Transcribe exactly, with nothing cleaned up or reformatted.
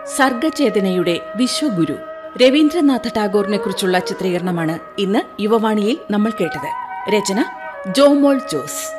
സർഗചേതനയുടെ വിശ്വഗുരു രവീന്ദ്രനാഥ ടാഗോറിനെ കുറിച്ചുള്ള ചിത്രീകരണമാണ് ഇന്ന് യുവവാണിയിൽ നമ്മൾ കേട്ടത്. രചന ജോമോൾ ജോസ്.